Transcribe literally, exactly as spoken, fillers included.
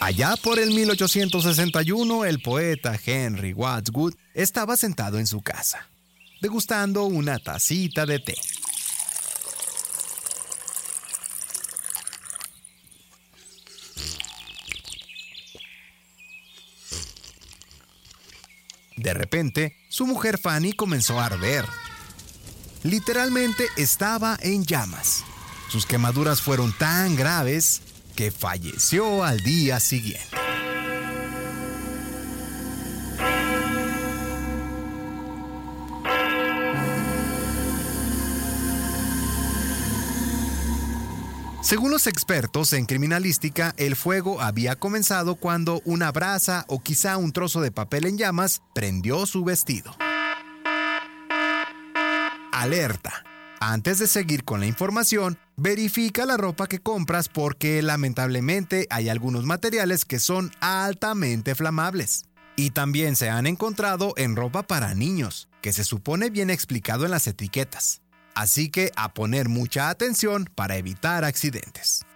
Allá por el mil ochocientos sesenta y uno, el poeta Henry Wadsworth estaba sentado en su casa, degustando una tacita de té. De repente, su mujer Fanny comenzó a arder. Literalmente estaba en llamas. Sus quemaduras fueron tan graves que falleció al día siguiente. Según los expertos en criminalística, el fuego había comenzado cuando una brasa o quizá un trozo de papel en llamas prendió su vestido. Alerta. Antes de seguir con la información, verifica la ropa que compras porque lamentablemente hay algunos materiales que son altamente flamables. Y también se han encontrado en ropa para niños, que se supone viene explicado en las etiquetas. Así que a poner mucha atención para evitar accidentes.